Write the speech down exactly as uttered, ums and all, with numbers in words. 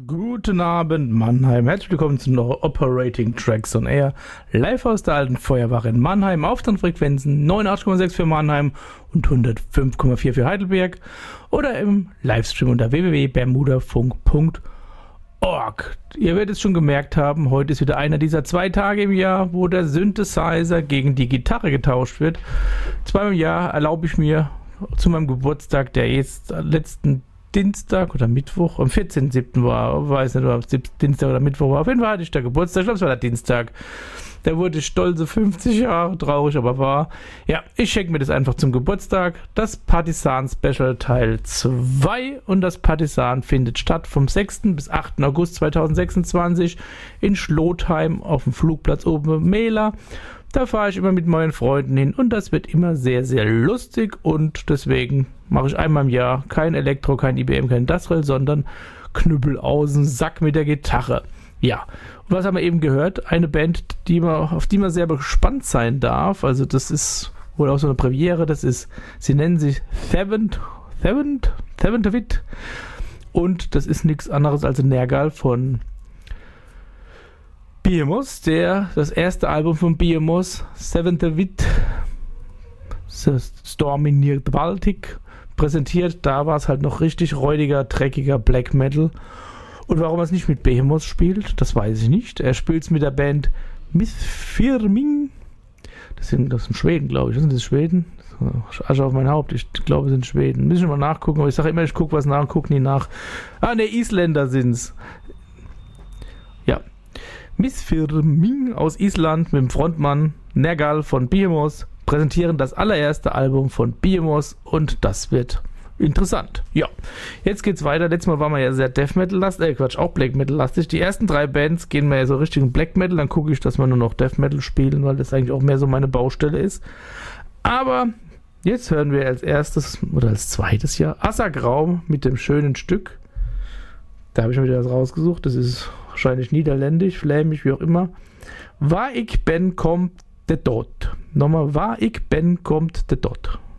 Guten Abend, Mannheim. Herzlich willkommen zu noch Operating Tracks on Air. Live aus der alten Feuerwache in Mannheim. Aufstandsfrequenzen neunundachtzig Komma sechs für Mannheim und hundertfünf Komma vier für Heidelberg. Oder im Livestream unter w w w punkt bermudafunk punkt org. Ihr werdet es schon gemerkt haben, heute ist wieder einer dieser zwei Tage im Jahr, wo der Synthesizer gegen die Gitarre getauscht wird. Zweimal im Jahr erlaube ich mir zu meinem Geburtstag, der jetzt letzten Dienstag oder Mittwoch, am vierzehnten siebten war, weiß nicht, ob es Dienstag oder Mittwoch war, auf jeden Fall hatte ich da Geburtstag, ich glaube es war der Dienstag. Da wurde ich stolze fünfzig Jahre, traurig, aber wahr. Ja, ich schenke mir das einfach zum Geburtstag. Das Partisan Special Teil zwei und das Partisan findet statt vom sechsten bis achten August zweitausendsechsundzwanzig in Schlotheim auf dem Flugplatz oben im Mehler. Da fahre ich immer mit meinen Freunden hin und das wird immer sehr, sehr lustig und deswegen mache ich einmal im Jahr kein Elektro, kein I B M, kein Industrial, sondern Knüppel aus dem Sack mit der Gitarre. Ja, und was haben wir eben gehört? Eine Band, die man, auf die man sehr gespannt sein darf. Also das ist wohl auch so eine Premiere. Das ist, sie nennen sich Seventh, Seventh, Seventh Wit und das ist nichts anderes als ein Nergal von Behemoth, der das erste Album von Behemoth, Seventh Wit, Storming Near the Baltic, präsentiert. Da war es halt noch richtig räudiger, dreckiger Black Metal. Und warum er es nicht mit Behemoth spielt, das weiß ich nicht. Er spielt es mit der Band Missfirming. Das sind, das sind Schweden, glaube ich. Das sind das Schweden? Asche auf mein Haupt. Ich glaube, es sind Schweden. Müssen wir mal nachgucken. Aber ich sage immer, ich gucke was nach und gucke nie nach. Ah, ne, Isländer sind es. Ja. Missfirming aus Island mit dem Frontmann Nergal von Behemoth präsentieren das allererste Album von Behemoth und das wird interessant. Ja, jetzt geht's weiter. Letztes Mal waren wir ja sehr Death Metal lastig, äh Quatsch, auch Black Metal lastig. Die ersten drei Bands gehen wir ja so Richtung Black Metal, dann gucke ich, dass wir nur noch Death Metal spielen, weil das eigentlich auch mehr so meine Baustelle ist. Aber jetzt hören wir als erstes oder als zweites Jahr Assagraum mit dem schönen Stück. Da habe ich schon wieder was rausgesucht. Das ist wahrscheinlich niederländisch, flämisch, wie auch immer. Waar ik ben, kommt de dood. Nochmal, waar ik ben, kommt de dood.